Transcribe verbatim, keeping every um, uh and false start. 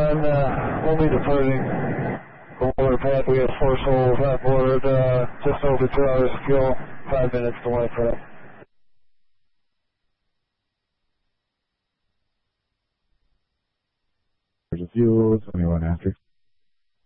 one, uh, we'll need departing from Willard Pad. We have four souls on board, uh, just over two hours of fuel, five minutes to wait for it. There's a fuel, twenty-one after.